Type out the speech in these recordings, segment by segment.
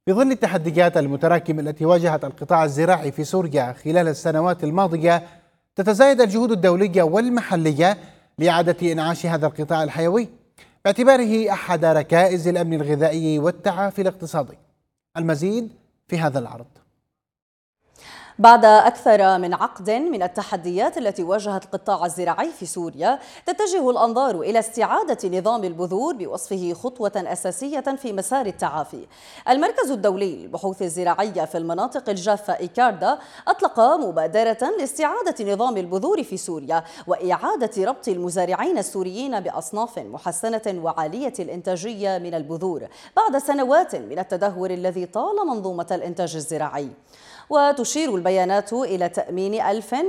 في ظل التحديات المتراكمة التي واجهت القطاع الزراعي في سوريا خلال السنوات الماضية، تتزايد الجهود الدولية والمحلية لإعادة إنعاش هذا القطاع الحيوي باعتباره أحد ركائز الأمن الغذائي والتعافي الاقتصادي. المزيد في هذا العرض. بعد أكثر من عقد من التحديات التي واجهت القطاع الزراعي في سوريا، تتجه الأنظار إلى استعادة نظام البذور بوصفه خطوة أساسية في مسار التعافي. المركز الدولي للبحوث الزراعية في المناطق الجافة إيكاردا أطلق مبادرة لاستعادة نظام البذور في سوريا وإعادة ربط المزارعين السوريين بأصناف محسنة وعالية الإنتاجية من البذور بعد سنوات من التدهور الذي طال منظومة الإنتاج الزراعي. وتشير البيانات إلى تأمين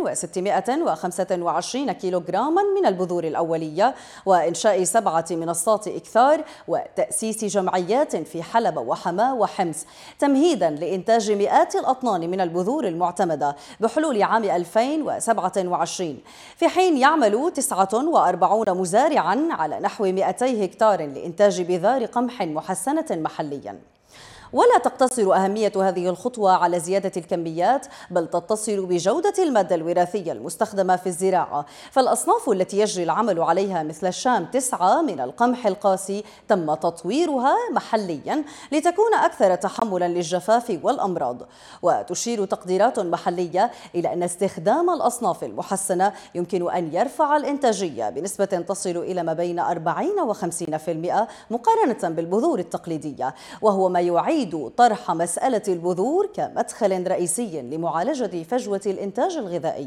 1625 كيلوغراما من البذور الأولية وإنشاء 7 منصات إكثار وتأسيس جمعيات في حلب وحماة وحمص تمهيدا لإنتاج مئات الأطنان من البذور المعتمدة بحلول عام 2027، في حين يعمل 49 مزارعا على نحو 200 هكتار لإنتاج بذار قمح محسنة محليا. ولا تقتصر أهمية هذه الخطوة على زيادة الكميات، بل تتصل بجودة المادة الوراثية المستخدمة في الزراعة، فالأصناف التي يجري العمل عليها مثل الشام 9 من القمح القاسي تم تطويرها محليا لتكون أكثر تحملا للجفاف والأمراض. وتشير تقديرات محلية إلى أن استخدام الأصناف المحسنة يمكن أن يرفع الإنتاجية بنسبة تصل إلى ما بين 40 و 50% مقارنة بالبذور التقليدية، وهو ما يعيد طرح مسألة البذور كمدخل رئيسي لمعالجة فجوة الإنتاج الغذائي.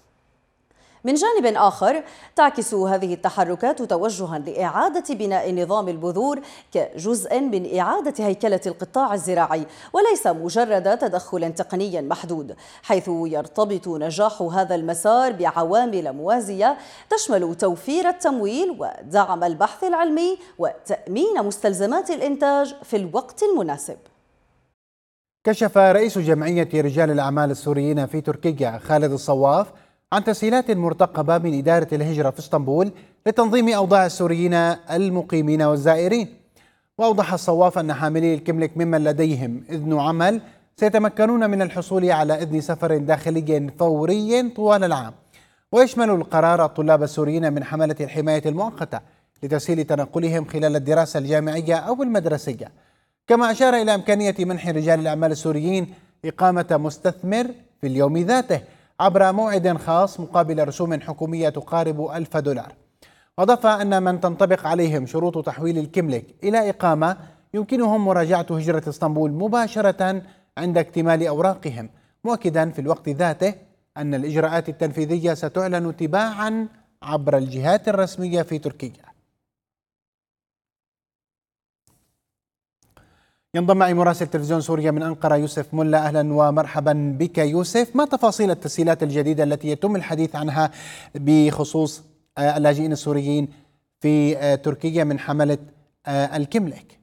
من جانب آخر، تعكس هذه التحركات توجها لإعادة بناء نظام البذور كجزء من إعادة هيكلة القطاع الزراعي، وليس مجرد تدخل تقني محدود، حيث يرتبط نجاح هذا المسار بعوامل موازية تشمل توفير التمويل ودعم البحث العلمي وتأمين مستلزمات الإنتاج في الوقت المناسب. كشف رئيس جمعية رجال الأعمال السوريين في تركيا خالد الصواف عن تسهيلات مرتقبة من إدارة الهجرة في اسطنبول لتنظيم أوضاع السوريين المقيمين والزائرين. وأوضح الصواف أن حاملي الكملك ممن لديهم إذن عمل سيتمكنون من الحصول على إذن سفر داخلي فوري طوال العام، ويشمل القرار الطلاب السوريين من حملة الحماية المؤقتة لتسهيل تنقلهم خلال الدراسة الجامعية أو المدرسية. كما أشار إلى إمكانية منح رجال الأعمال السوريين إقامة مستثمر في اليوم ذاته عبر موعد خاص مقابل رسوم حكومية تقارب $1000. وأضاف أن من تنطبق عليهم شروط تحويل الكملك إلى إقامة يمكنهم مراجعة هجرة اسطنبول مباشرة عند اكتمال أوراقهم، مؤكدا في الوقت ذاته أن الإجراءات التنفيذية ستعلن تباعا عبر الجهات الرسمية في تركيا. ينضم معي مراسل تلفزيون سوريا من أنقرة يوسف ملا. أهلا ومرحبا بك يوسف. ما تفاصيل التسهيلات الجديدة التي يتم الحديث عنها بخصوص اللاجئين السوريين في تركيا من حملة الكملك؟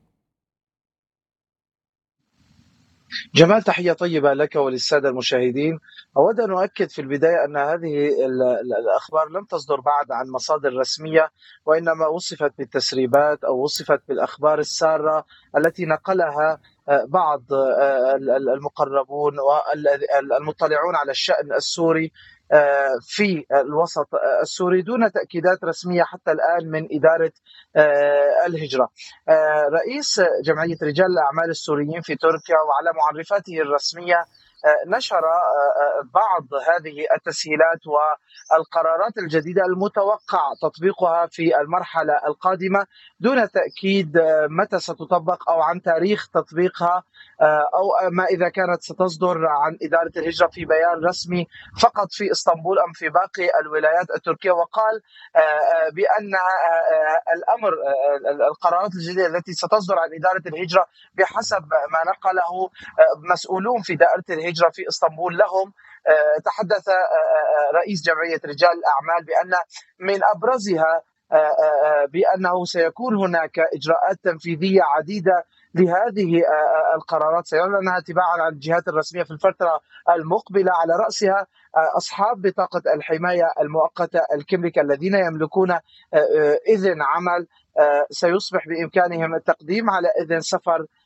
جمال، تحية طيبة لك وللسادة المشاهدين. أود أن أؤكد في البداية أن هذه الأخبار لم تصدر بعد عن مصادر رسمية، وإنما وصفت بالتسريبات أو وصفت بالأخبار السارة التي نقلها بعض المقربون والمطلعون على الشأن السوري في الوسط السوري دون تأكيدات رسمية حتى الآن من إدارة الهجرة. رئيس جمعية رجال الأعمال السوريين في تركيا وعلى معرفاته الرسمية نشر بعض هذه التسهيلات والقرارات الجديدة المتوقع تطبيقها في المرحلة القادمة دون تأكيد متى ستطبق أو عن تاريخ تطبيقها، أو ما إذا كانت ستصدر عن إدارة الهجرة في بيان رسمي فقط في اسطنبول أم في باقي الولايات التركية. وقال بأن الأمر القرارات الجديدة التي ستصدر عن إدارة الهجرة بحسب ما نقله مسؤولون في دائرة الهجرة في اسطنبول لهم، تحدث رئيس جمعية رجال الأعمال بأن من أبرزها بأنه سيكون هناك إجراءات تنفيذية عديدة لهذه القرارات سيعلنها تباعا عن الجهات الرسمية في الفترة المقبلة، على رأسها أصحاب بطاقة الحماية المؤقتة الكملك الذين يملكون إذن عمل سيصبح بإمكانهم التقديم على إذن سفر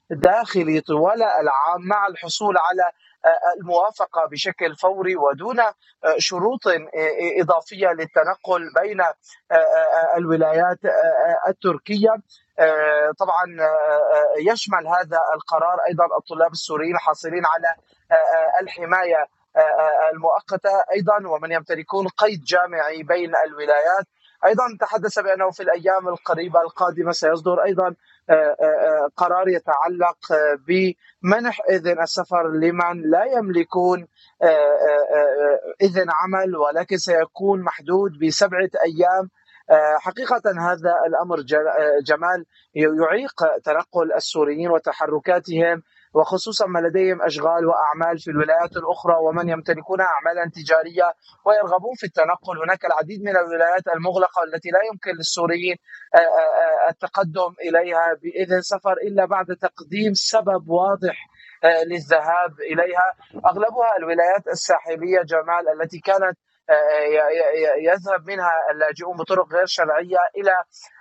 داخلي طوال العام مع الحصول على الموافقة بشكل فوري ودون شروط إضافية للتنقل بين الولايات التركية. طبعا يشمل هذا القرار أيضا الطلاب السوريين الحاصلين على الحماية المؤقتة أيضا ومن يمتلكون قيد جامعي بين الولايات. أيضا تحدث بأنه في الأيام القريبة القادمة سيصدر أيضا قرار يتعلق بمنح إذن السفر لمن لا يملكون إذن عمل، ولكن سيكون محدود ب7 أيام. حقيقة هذا الأمر جمال يعيق تنقل السوريين وتحركاتهم، وخصوصا من لديهم أشغال وأعمال في الولايات الأخرى ومن يمتلكون أعمالا تجارية ويرغبون في التنقل. هناك العديد من الولايات المغلقة التي لا يمكن للسوريين التقدم إليها بإذن سفر إلا بعد تقديم سبب واضح للذهاب إليها. أغلبها الولايات الساحلية جمال التي كانت يذهب منها اللاجئون بطرق غير شرعية إلى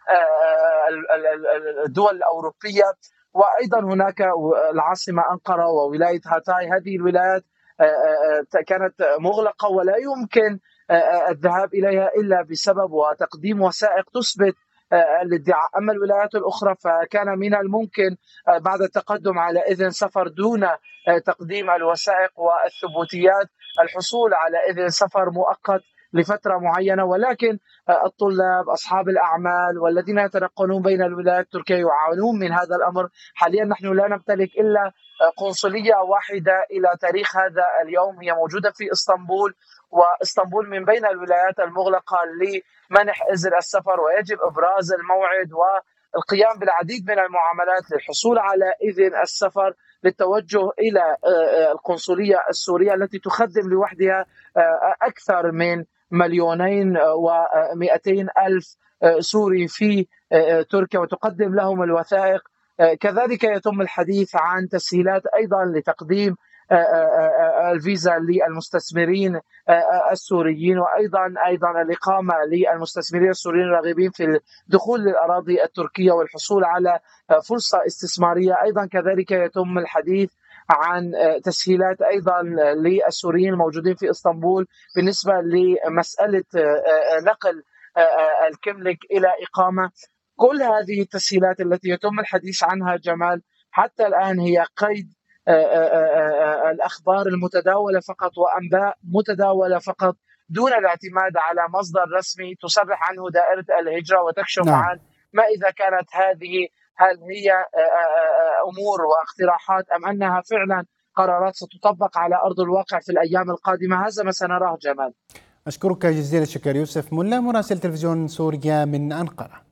الدول الأوروبية، وأيضا هناك العاصمة أنقرة وولاية هاتاي. هذه الولايات كانت مغلقة ولا يمكن الذهاب إليها إلا بسبب وتقديم وثائق تثبت الادعاء. أما الولايات الأخرى فكان من الممكن بعد التقدم على إذن سفر دون تقديم الوثائق والثبوتيات الحصول على إذن سفر مؤقت لفترة معينة، ولكن الطلاب أصحاب الأعمال والذين يتنقلون بين الولايات التركية يعانون من هذا الأمر. حاليا نحن لا نمتلك إلا قنصلية واحدة إلى تاريخ هذا اليوم، هي موجودة في إسطنبول، وإسطنبول من بين الولايات المغلقة لمنح إذن السفر، ويجب إبراز الموعد والقيام بالعديد من المعاملات للحصول على إذن السفر للتوجه إلى القنصلية السورية التي تخدم لوحدها أكثر من 2,200,000 سوري في تركيا وتقدم لهم الوثائق. كذلك يتم الحديث عن تسهيلات أيضا لتقديم الفيزا للمستثمرين السوريين، وأيضا الإقامة للمستثمرين السوريين الراغبين في الدخول للأراضي التركية والحصول على فرصة استثمارية. أيضا كذلك يتم الحديث عن تسهيلات أيضا للسوريين الموجودين في إسطنبول بالنسبة لمسألة نقل الكملك إلى إقامة. كل هذه التسهيلات التي يتم الحديث عنها جمال حتى الآن هي قيد الأخبار المتداولة فقط وأنباء متداولة فقط دون الاعتماد على مصدر رسمي تصرح عنه دائرة الهجرة وتكشف عن ما إذا كانت هذه هل هي أمور واقتراحات أم أنها فعلا قرارات ستطبق على أرض الواقع في الأيام القادمة. هذا ما سنراه جمال. أشكرك جزيل الشكر يوسف ملا مراسل تلفزيون سوريا من أنقرة.